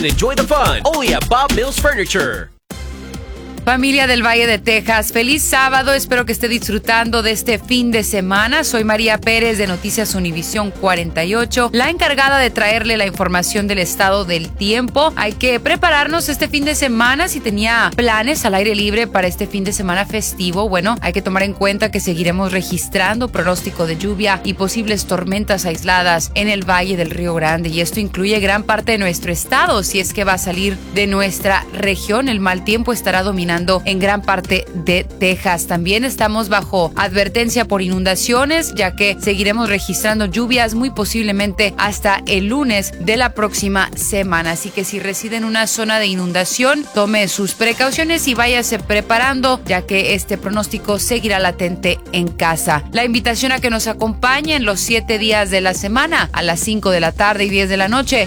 Enjoy the fun, only at Bob Mills Furniture. Familia del Valle de Texas, feliz sábado, espero que esté disfrutando de este fin de semana. Soy María Pérez de Noticias Univisión 48, la encargada de traerle la información del estado del tiempo. Hay que prepararnos este fin de semana. Si tenía planes al aire libre para este fin de semana festivo, bueno, hay que tomar en cuenta que seguiremos registrando pronóstico de lluvia y posibles tormentas aisladas en el Valle del Río Grande, y esto incluye gran parte de nuestro estado. Si es que va a salir de nuestra región, el mal tiempo estará dominando en gran parte de Texas. También estamos bajo advertencia por inundaciones, ya que seguiremos registrando lluvias muy posiblemente hasta el lunes de la próxima semana. Así que si reside en una zona de inundación, tome sus precauciones y váyase preparando, ya que este pronóstico seguirá latente en casa. La invitación a que nos acompañen los 7 días de la semana a las 5 de la tarde y 10 de la noche